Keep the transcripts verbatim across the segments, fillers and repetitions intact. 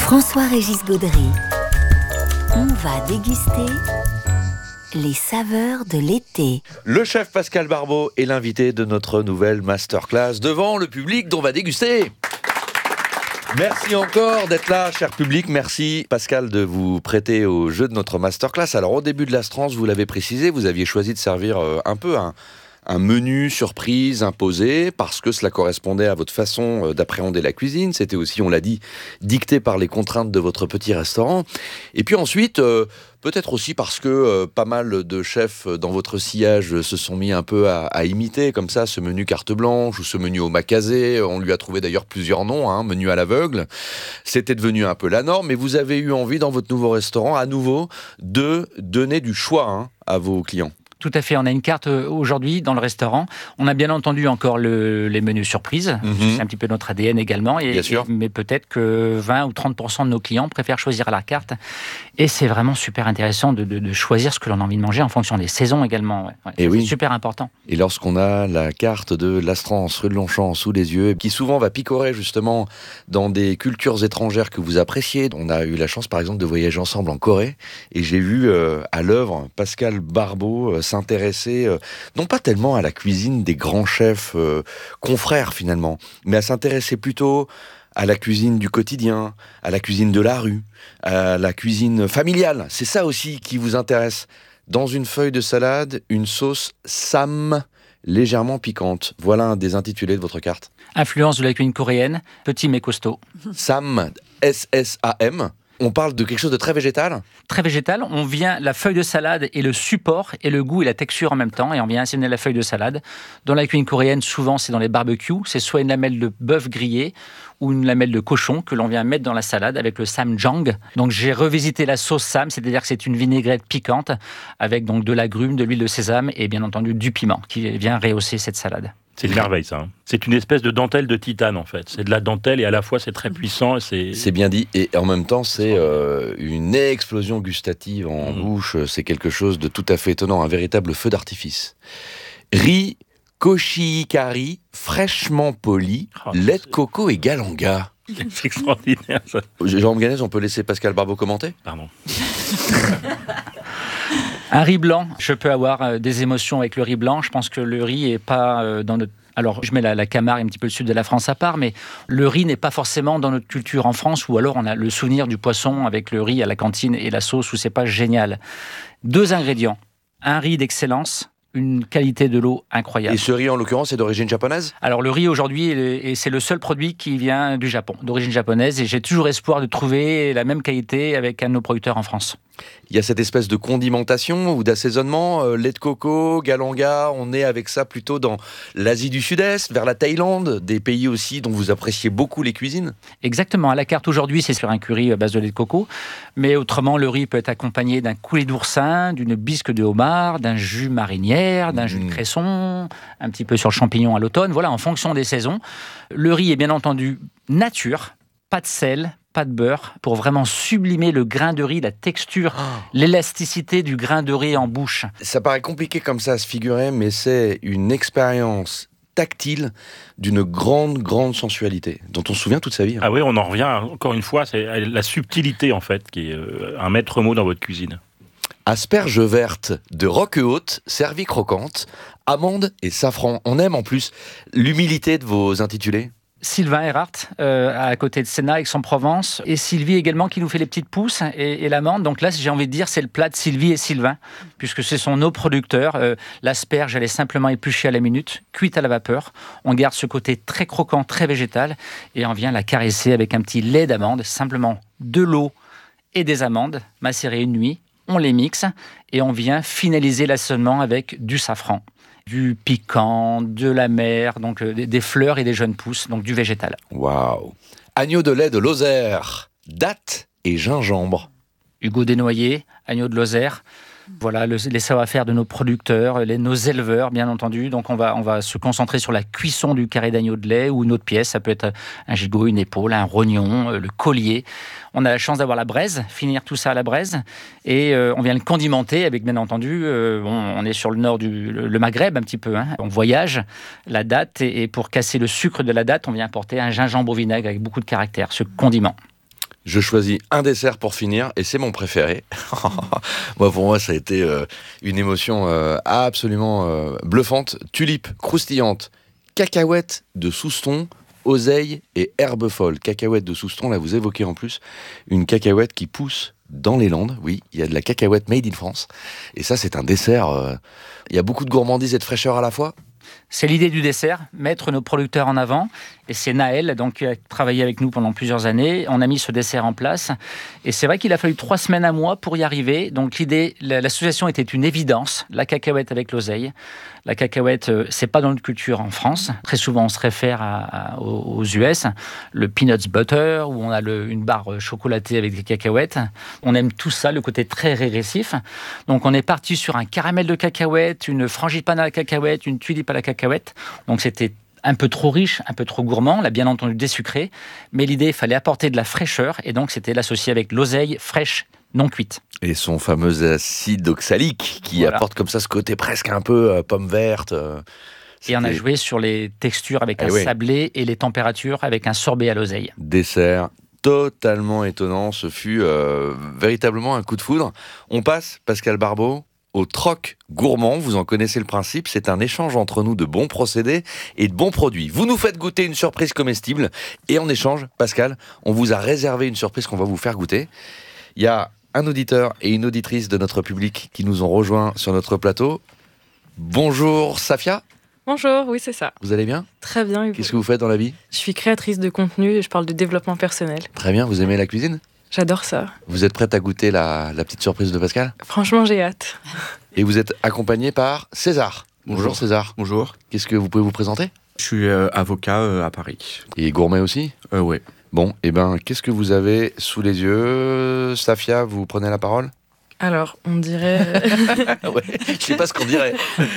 François-Régis Gaudry. On va déguster les saveurs de l'été. Le chef Pascal Barbeau est l'invité de notre nouvelle masterclass devant le public dont on va déguster. Merci encore d'être là, cher public. Merci, Pascal, de vous prêter au jeu de notre masterclass. Alors, au début de l'Astrance, vous l'avez précisé, vous aviez choisi de servir euh, un peu un, un menu surprise imposé parce que cela correspondait à votre façon d'appréhender la cuisine. C'était aussi, on l'a dit, dicté par les contraintes de votre petit restaurant. Et puis ensuite, euh, peut-être aussi parce que euh, pas mal de chefs dans votre sillage se sont mis un peu à, à imiter comme ça ce menu carte blanche ou ce menu au macasé. On lui a trouvé d'ailleurs plusieurs noms, hein, menu à l'aveugle. C'était devenu un peu la norme, mais vous avez eu envie dans votre nouveau restaurant, à nouveau, de donner du choix hein, à vos clients. Tout à fait, on a une carte aujourd'hui dans le restaurant. On a bien entendu encore le, les menus surprises, mm-hmm. C'est un petit peu notre A D N également, et, bien sûr. Et, mais peut-être que vingt ou trente pour cent de nos clients préfèrent choisir à la carte. Et c'est vraiment super intéressant de, de, de choisir ce que l'on a envie de manger en fonction des saisons également. Ouais. Ouais, et c'est oui. super important. Et lorsqu'on a la carte de l'Astrance, rue de Longchamp, sous les yeux, qui souvent va picorer justement dans des cultures étrangères que vous appréciez. On a eu la chance par exemple de voyager ensemble en Corée, et j'ai vu euh, à l'œuvre Pascal Barbeau euh, s'intéresser, euh, non pas tellement à la cuisine des grands chefs euh, confrères finalement, mais à s'intéresser plutôt à la cuisine du quotidien, à la cuisine de la rue, à la cuisine familiale. C'est ça aussi qui vous intéresse. Dans une feuille de salade, une sauce Sam légèrement piquante. Voilà un des intitulés de votre carte. Influence de la cuisine coréenne, petit mais costaud. Sam, S S A M. On parle de quelque chose de très végétal ? Très végétal. On vient, la feuille de salade et le support et le goût et la texture en même temps, et on vient assaisonner la feuille de salade. Dans la cuisine coréenne, souvent c'est dans les barbecues, c'est soit une lamelle de bœuf grillé ou une lamelle de cochon que l'on vient mettre dans la salade avec le samjang. Donc j'ai revisité la sauce Sam, c'est-à-dire que c'est une vinaigrette piquante avec donc de l'agrumes, de l'huile de sésame et bien entendu du piment qui vient rehausser cette salade. C'est une merveille, ça. Hein. C'est une espèce de dentelle de titane, en fait. C'est de la dentelle et à la fois, c'est très puissant. Et c'est... c'est bien dit. Et en même temps, c'est euh, une explosion gustative en mmh. bouche. C'est quelque chose de tout à fait étonnant. Un véritable feu d'artifice. Riz, koshikari, fraîchement poli, oh, lait de coco et galanga. C'est extraordinaire, ça. Jérôme Ganez, on peut laisser Pascal Barbeau commenter ? Pardon. Un riz blanc, je peux avoir euh, des émotions avec le riz blanc. Je pense que le riz est pas euh, dans notre... Alors, je mets la, la Camargue, un petit peu le sud de la France à part, mais le riz n'est pas forcément dans notre culture en France, ou alors on a le souvenir du poisson avec le riz à la cantine et la sauce où c'est pas génial. Deux ingrédients. Un riz d'excellence, une qualité de l'eau incroyable. Et ce riz, en l'occurrence, est d'origine japonaise ? Alors, le riz, aujourd'hui, est, c'est le seul produit qui vient du Japon, d'origine japonaise, et j'ai toujours espoir de trouver la même qualité avec un de nos producteurs en France. Il y a cette espèce de condimentation ou d'assaisonnement, euh, lait de coco, galanga, on est avec ça plutôt dans l'Asie du Sud-Est, vers la Thaïlande, des pays aussi dont vous appréciez beaucoup les cuisines. Exactement, à la carte aujourd'hui c'est sur un curry à base de lait de coco, mais autrement le riz peut être accompagné d'un coulé d'oursin, d'une bisque de homard, d'un jus marinière, d'un mmh. jus de cresson, un petit peu sur le champignon à l'automne, voilà, en fonction des saisons. Le riz est bien entendu nature, pas de sel, pas de beurre, pour vraiment sublimer le grain de riz, la texture, oh. l'élasticité du grain de riz en bouche. Ça paraît compliqué comme ça à se figurer, mais c'est une expérience tactile d'une grande, grande sensualité, dont on se souvient toute sa vie. Hein. Ah oui, on en revient, encore une fois, c'est la subtilité, en fait, qui est un maître mot dans votre cuisine. Asperges vertes de Roquehaute, servies croquantes, amandes et safran. On aime en plus l'humilité de vos intitulés. Sylvain Erhardt, euh, à côté de Sénat, Aix-en-Provence, et Sylvie également qui nous fait les petites pousses et, et l'amande. Donc là, j'ai envie de dire, c'est le plat de Sylvie et Sylvain, puisque ce sont nos producteurs. Euh, l'asperge, elle est simplement épluchée à la minute, cuite à la vapeur. On garde ce côté très croquant, très végétal, et on vient la caresser avec un petit lait d'amande, simplement de l'eau et des amandes macérées une nuit. On les mixe et on vient finaliser l'assaisonnement avec du safran, du piquant, de la mer, donc euh, des, des fleurs et des jeunes pousses, donc du végétal. Waouh! Agneau de lait de Lozère, dattes et gingembre. Hugo Desnoyers, agneau de Lozère. Voilà le, les savoir-faire de nos producteurs, les, nos éleveurs, bien entendu. Donc, on va, on va se concentrer sur la cuisson du carré d'agneau de lait ou une autre pièce. Ça peut être un gigot, une épaule, un rognon, le collier. On a la chance d'avoir la braise, finir tout ça à la braise. Et euh, on vient le condimenter avec, bien entendu, euh, bon, on est sur le nord du le, le Maghreb un petit peu. Hein. On voyage la date et, et pour casser le sucre de la date, on vient apporter un gingembre au vinaigre avec beaucoup de caractère, ce condiment. Je choisis un dessert pour finir et c'est mon préféré. moi, pour moi, ça a été euh, une émotion euh, absolument euh, bluffante. Tulipe croustillante, cacahuètes de Souston, oseille et herbe folle. Cacahuètes de Souston, là vous évoquez en plus une cacahuète qui pousse dans les Landes. Oui, il y a de la cacahuète made in France. Et ça, c'est un dessert. Euh, il y a beaucoup de gourmandise et de fraîcheur à la fois. C'est l'idée du dessert, mettre nos producteurs en avant. Et c'est Naël donc, qui a travaillé avec nous pendant plusieurs années. On a mis ce dessert en place. Et c'est vrai qu'il a fallu trois semaines à moi pour y arriver. Donc l'idée, l'association était une évidence. La cacahuète avec l'oseille. La cacahuète, c'est pas dans notre culture en France. Très souvent, on se réfère à, à, aux U S. Le peanuts butter, où on a le, une barre chocolatée avec des cacahuètes. On aime tout ça, le côté très régressif. Donc on est parti sur un caramel de cacahuète, une frangipane à la cacahuète, une tulipe à la cacahuète. Donc c'était un peu trop riche, un peu trop gourmand, là bien entendu désucré, mais l'idée, il fallait apporter de la fraîcheur, et donc c'était l'associer avec l'oseille fraîche, non cuite. Et son fameux acide oxalique, qui Voilà. apporte comme ça ce côté presque un peu euh, pomme verte. Euh, et on a joué sur les textures avec eh un oui. sablé et les températures avec un sorbet à l'oseille. Dessert totalement étonnant, ce fut euh, véritablement un coup de foudre. On passe, Pascal Barbeau, au troc gourmand. Vous en connaissez le principe, c'est un échange entre nous de bons procédés et de bons produits. Vous nous faites goûter une surprise comestible et en échange, Pascal, on vous a réservé une surprise qu'on va vous faire goûter. Il y a un auditeur et une auditrice de notre public qui nous ont rejoints sur notre plateau. Bonjour Safia, Bonjour, oui c'est ça. vous allez bien? Très bien. et vous Qu'est-ce que vous faites dans la vie? Je suis créatrice de contenu et je parle de développement personnel. Très bien, vous aimez la cuisine? J'adore ça. Vous êtes prête à goûter la, la petite surprise de Pascal? Franchement, j'ai hâte. Et vous êtes accompagné par César. Bonjour, Bonjour. César. Bonjour, Qu'est-ce que vous pouvez vous présenter? je suis euh, avocat euh, à Paris. Et gourmet aussi? Euh, ouais. Bon, et ben, qu'est-ce que vous avez sous les yeux? Safia, vous prenez la parole? Alors, on dirait, Ouais, je sais pas ce qu'on dirait.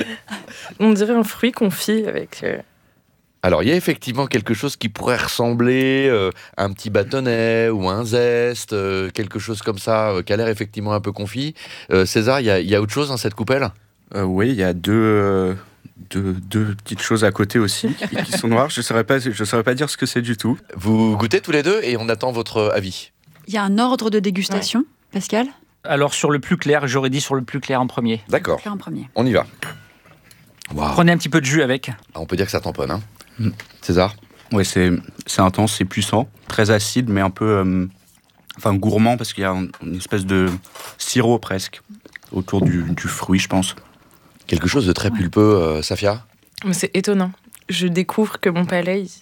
on dirait un fruit confit avec. euh, Alors, il y a effectivement quelque chose qui pourrait ressembler euh, à un petit bâtonnet ou un zeste, euh, quelque chose comme ça, euh, qui a l'air effectivement un peu confit. Euh, César, il y a, il y a autre chose dans cette coupelle? Euh, oui, il y a deux, euh, deux, deux petites choses à côté aussi qui, qui sont noires. Je ne saurais pas, je saurais pas dire ce que c'est du tout. Vous goûtez tous les deux et on attend votre avis. Il y a un ordre de dégustation, Pascal? Alors sur le plus clair, j'aurais dit sur le plus clair en premier. D'accord, Claire en premier. on y va. Waouh. Prenez un petit peu de jus avec. On peut dire que ça tamponne, hein. Mm. César? Ouais, c'est, c'est intense, c'est puissant, très acide, mais un peu, euh, enfin gourmand parce qu'il y a un- une espèce de sirop presque autour du, du fruit, je pense. Quelque chose de très pulpeux, euh, Safia? Mais c'est étonnant. Je découvre que mon palais il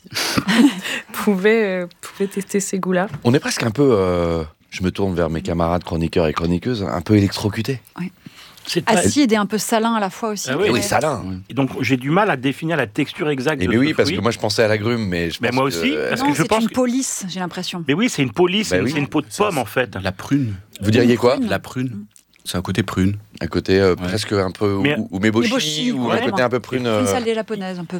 pouvait, euh, pouvait tester ces goûts-là. On est presque un peu, euh, je me tourne vers mes camarades chroniqueurs et chroniqueuses, un peu électrocutés. C'est très- Acide et un peu salin à la fois aussi. Ah oui, Eh oui, Ouais. salin. Et donc j'ai du mal à définir la texture exacte Et de mais ce oui, parce fruit. que moi je pensais à l'agrume, mais je Mais pense moi que, aussi, euh, parce Non, que je c'est pense une que- police, j'ai l'impression. Mais oui, c'est une police, Bah c'est oui. c'est une peau de pomme en fait. La prune. Vous diriez quoi? La prune. C'est un côté prune. Un côté euh, Ouais. presque un peu, Mais- ou, ou méboshi, Méboshi, ou un vraiment. côté un peu prune. euh, Une salée japonaise, un peu.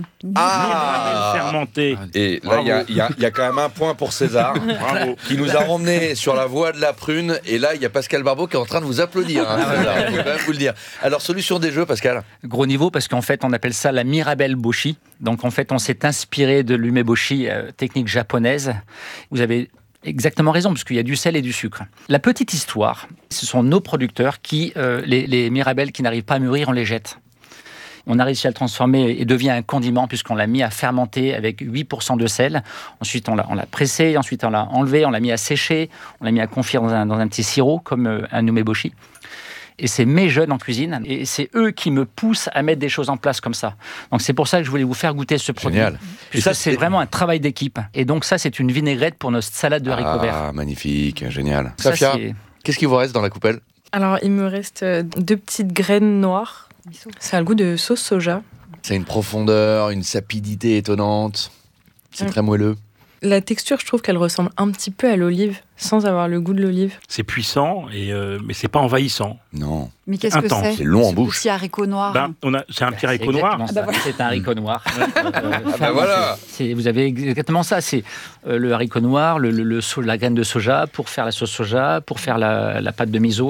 Ah Fermenté. Et là, il y a- Bravo. il y, a- il y a quand même un point pour César, Bravo. qui nous a remmené sur la voie de la prune. Et là, il y a Pascal Barbeau qui est en train de vous applaudir, hein, César, je peux quand même vous le dire. Alors, solution des jeux, Pascal? Gros niveau parce qu'en fait on appelle ça la Mirabelle Boshi. Donc en fait on s'est inspiré de l'umeboshi, euh, technique japonaise. Vous avez exactement raison parce qu'il y a du sel et du sucre. La petite histoire, ce sont nos producteurs qui, euh, les, les Mirabelles qui n'arrivent pas à mûrir, on les jette. On a réussi à le transformer et devient un condiment puisqu'on l'a mis à fermenter avec huit pour cent de sel. Ensuite, on l'a, on l'a pressé, ensuite on l'a enlevé, on l'a mis à sécher, on l'a mis à confire dans un, dans un petit sirop comme euh, un umeboshi. Et c'est mes jeunes en cuisine et c'est eux qui me poussent à mettre des choses en place comme ça. Donc c'est pour ça que je voulais vous faire goûter ce produit. Génial. Puisque ça, c'est c'est- vraiment un travail d'équipe. Et donc ça, c'est une vinaigrette pour notre salade de haricots verts. Ah, magnifique, génial. Ça, Safia, c'est- qu'est-ce qui vous reste dans la coupelle? Alors, il me reste euh, deux petites graines noires. Ça a le goût de sauce soja. C'est une profondeur, une sapidité étonnante. C'est Ouais. très moelleux. La texture, je trouve qu'elle ressemble un petit peu à l'olive, sans avoir le goût de l'olive. C'est puissant, et euh, mais c'est pas envahissant. Non. Mais qu'est-ce que Intense. c'est? C'est long en bouche. Petit haricot noir. Ben, on a, c'est un petit C'est haricot noir. exactement ça. Ah bah voilà. C'est un haricot noir. Ah bah voilà. C'est- Vous avez exactement ça. C'est euh, le haricot noir, le, le- le so- la graine de soja pour faire la sauce soja, pour faire la, la pâte de miso.